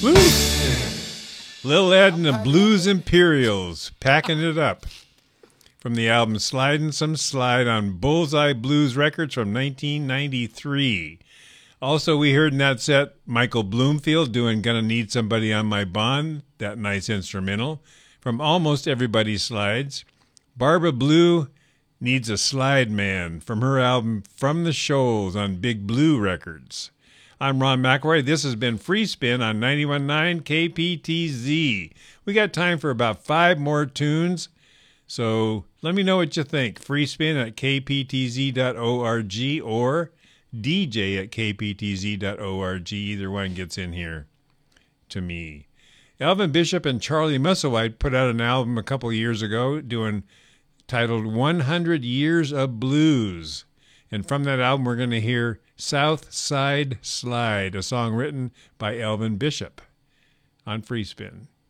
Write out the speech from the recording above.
Lil Ed and the Blues Imperials, packing it up. From the album Slidin' Some Slide on Bullseye Blues Records from 1993. Also, we heard in that set Michael Bloomfield doing Gonna Need Somebody on My Bond, that nice instrumental, from Almost Everybody Slides. Barbara Blue Needs a Slide Man from her album From the Shoals on Big Blue Records. I'm Ron McElroy. This has been Free Spin on 91.9 KPTZ. We got time for about 5 more tunes, so let me know what you think. Free Spin at kptz.org or DJ at kptz.org. Either one gets in here to me. Elvin Bishop and Charlie Musselwhite put out an album a couple years ago titled 100 Years of Blues. And from that album, we're going to hear South Side Slide, a song written by Elvin Bishop on Free Spin.